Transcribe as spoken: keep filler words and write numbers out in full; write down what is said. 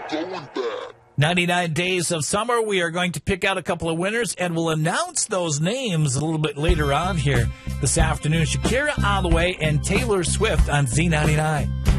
going bad. ninety-nine Days of Summer. We are going to pick out a couple of winners, and we'll announce those names a little bit later on here this afternoon. Shakira on the way, and Taylor Swift on Z ninety-nine.